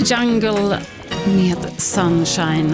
Jungle med Sunshine.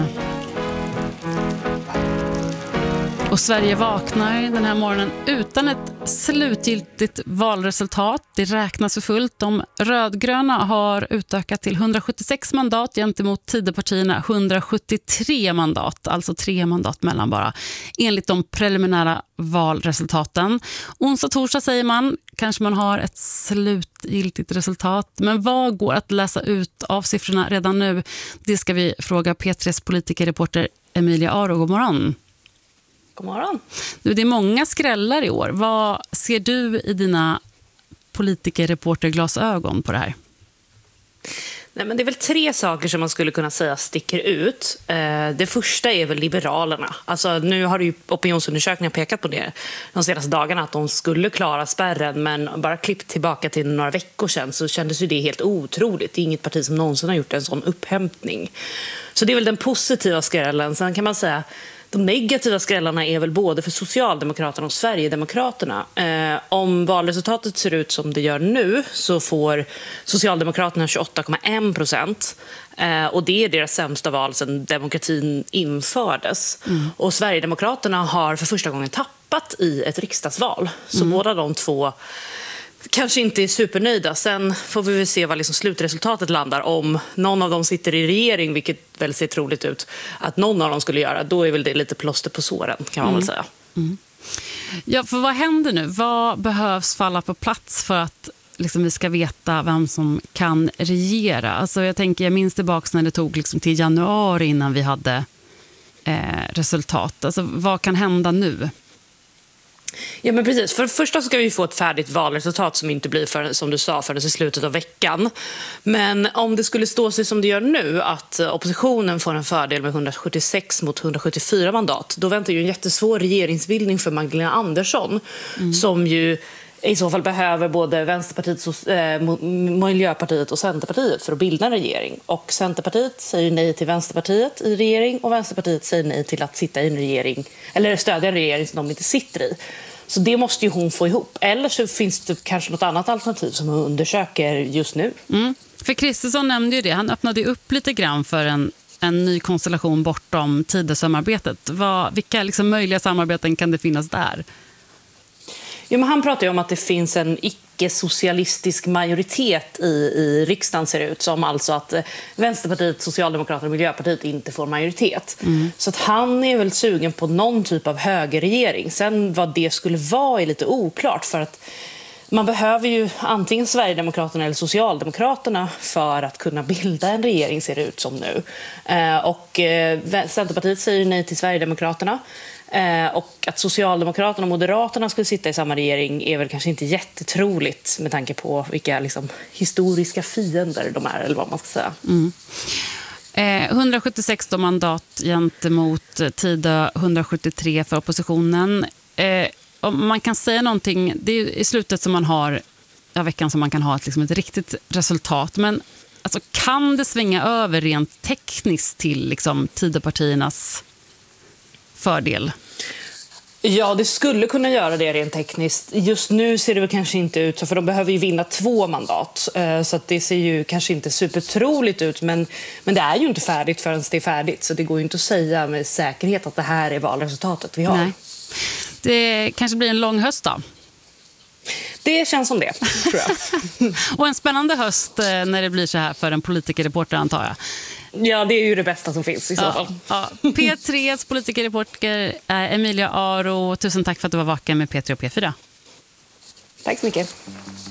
Och Sverige vaknar den här morgonen utan ett slutgiltigt valresultat. Det räknas för fullt. De rödgröna har utökat till 176 mandat gentemot Tidöpartierna 173 mandat. Alltså 3 mandat mellan bara. Enligt de preliminära valresultaten. Onsdag, torsdag säger man. Kanske man har ett slutgiltigt resultat. Men vad går att läsa ut av siffrorna redan nu? Det ska vi fråga P3s politikerreporter Emilia Aro. God morgon. God morgon. Det är många skrällar i år. Vad ser du i dina politikerreporterglasögon på det här? Nej, men det är väl 3 saker som man skulle kunna säga sticker ut. Det första är väl Liberalerna. Alltså, nu har ju opinionsundersökningar pekat på det de senaste dagarna att de skulle klara spärren, men bara klippt tillbaka till några veckor sedan så kändes ju det helt otroligt. Det är inget parti som någonsin har gjort en sån upphämtning. Så det är väl den positiva skrällen. Sen kan man säga de negativa skrällarna är väl både för Socialdemokraterna och Sverigedemokraterna. Om valresultatet ser ut som det gör nu så får Socialdemokraterna 28,1%. Och det är deras sämsta val sedan demokratin infördes. Och Sverigedemokraterna har för första gången tappat i ett riksdagsval. Så båda de två kanske inte är supernöjda. Sen får vi väl se vad liksom slutresultatet landar. Om någon av dem sitter i regering, vilket väl ser troligt ut att någon av dem skulle göra, då är väl det lite plåster på såren, kan man väl säga. Ja, för vad händer nu? Vad behövs falla på plats för att liksom vi ska veta vem som kan regera? Alltså jag minns tillbaka när det tog liksom till januari innan vi hade resultat. Alltså vad kan hända nu? Ja, men precis. För det första ska vi få ett färdigt valresultat som inte blir för, som du sa, förrän i slutet av veckan. Men om det skulle stå sig som det gör nu, att oppositionen får en fördel med 176 mot 174 mandat, då väntar ju en jättesvår regeringsbildning för Magdalena Andersson, som ju i så fall behöver både Vänsterpartiet, Miljöpartiet och Centerpartiet för att bilda en regering. Och Centerpartiet säger nej till Vänsterpartiet i regering och Vänsterpartiet säger nej till att sitta i en regering eller stödja en regering som de inte sitter i. Så det måste ju hon få ihop. Eller så finns det kanske något annat alternativ som hon undersöker just nu. För Kristersson nämnde ju det. Han öppnade upp lite grann för en ny konstellation bortom Tidösamarbetet. Vilka liksom möjliga samarbeten kan det finnas där? Jo, men han pratar ju om att det finns en icke-socialistisk majoritet i riksdagen, ser det ut som. Alltså att Vänsterpartiet, Socialdemokraterna och Miljöpartiet inte får majoritet. Så att han är väl sugen på någon typ av högerregering. Sen vad det skulle vara är lite oklart, för att man behöver ju antingen Sverigedemokraterna eller Socialdemokraterna för att kunna bilda en regering, ser det ut som nu. Och Centerpartiet säger nej till Sverigedemokraterna. Och att Socialdemokraterna och Moderaterna skulle sitta i samma regering är väl kanske inte jättetroligt med tanke på vilka liksom historiska fiender de är, eller vad man ska säga. 176 mandat gentemot Tidö, 173 för oppositionen. Om man kan säga någonting, det är i slutet som man har veckan som man kan ha ett riktigt resultat, men alltså, kan det svänga över rent tekniskt till liksom Tidöpartiernas fördel? Ja, det skulle kunna göra det rent tekniskt. Just nu ser det väl kanske inte ut så, för de behöver ju vinna 2 mandat. Så att det ser ju kanske inte supertroligt ut, men det är ju inte färdigt förrän det är färdigt. Så det går ju inte att säga med säkerhet att det här är valresultatet vi har. Nej. Det kanske blir en lång höst då? Det känns som det, tror jag. Och en spännande höst när det blir så här för en politikerreporter, antar jag. Ja, det är ju det bästa som finns i så fall. Ja. P3s politikerreporter är Emilia Aro. Tusen tack för att du var vaken med P3 och P4. Tack så mycket.